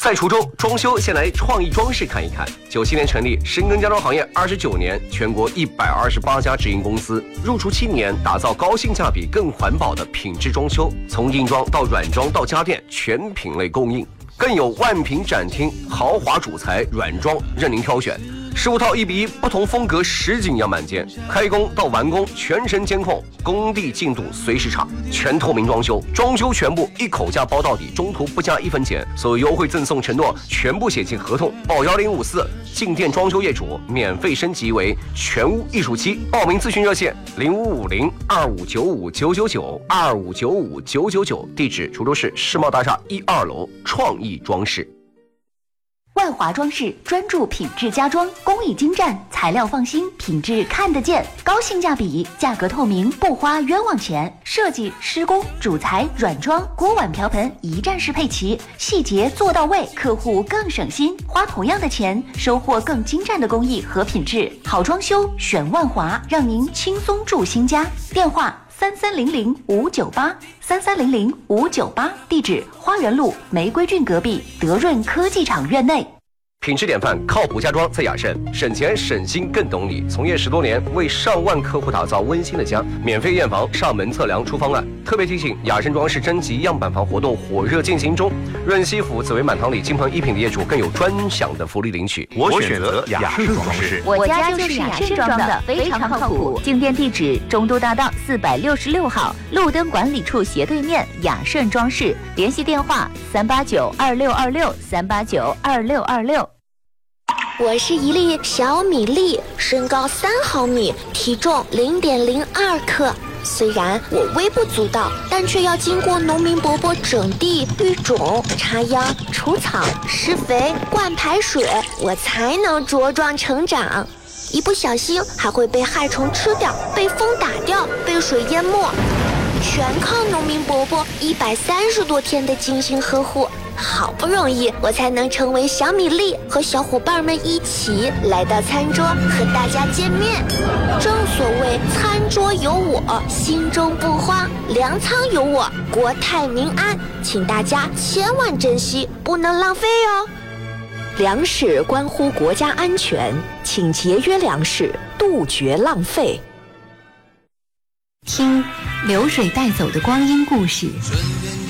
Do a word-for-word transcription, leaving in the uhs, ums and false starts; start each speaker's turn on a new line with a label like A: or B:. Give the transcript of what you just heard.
A: 在滁州装修，先来创意装饰看一看。九七年成立，深耕家装行业二十九年，全国一百二十八家直营公司，入驻七年，打造高性价比、更环保的品质装修，从硬装到软装到家电，全品类供应，更有万品展厅，豪华主材软装任您挑选。十五套一比一不同风格实景样板间，开工到完工全程监控，工地进度随时查，全透明装修，装修全部一口价包到底，中途不加一分钱，所有优惠赠送承诺全部写进合同。报幺零五四，进店装修业主免费升级为全屋艺术期，报名咨询热线零五五零二五九五九九九二五九五九九九，地址滁州市世贸大厦一二楼创意装饰。
B: 万华装饰专注品质家装，工艺精湛，材料放心，品质看得见，高性价比，价格透明，不花冤枉钱。设计、施工、主材、软装、锅碗瓢盆一站式配齐，细节做到位，客户更省心。花同样的钱，收获更精湛的工艺和品质。好装修选万华，让您轻松住新家。电话三三零零五九八三三零零五九八，地址花园路玫瑰郡隔壁德润科技厂院内。
A: 品质典范，靠谱家装在雅盛，省钱省心更懂你。从业十多年，为上万客户打造温馨的家，免费验房、上门测量出方案。特别提醒，雅盛装饰征集样板房活动火热进行中，润西府紫薇满堂里金鹏一品的业主更有专享的福利领取。
C: 我选择雅盛装饰，
B: 我家就是雅盛装的，非常靠谱。
D: 进店地址中都大道四百六十六号，路灯管理处斜对面，雅盛装饰。联系电话三八九二六二六三八九二六二六。
E: 我是一粒小米粒，身高三毫米，体重零点零二克。虽然我微不足道，但却要经过农民伯伯整地、育种、插秧、除草、施肥、灌排水，我才能茁壮成长。一不小心还会被害虫吃掉，被风打掉，被水淹没，全靠农民伯伯一百三十多天的精心呵护。好不容易我才能成为小米粒，和小伙伴们一起来到餐桌和大家见面。正所谓餐桌有我，心中不慌，粮仓有我，国泰民安，请大家千万珍惜，不能浪费哦。
F: 粮食关乎国家安全，请节约粮食，杜绝浪费。
B: 听流水带走的光阴故事。
G: 春天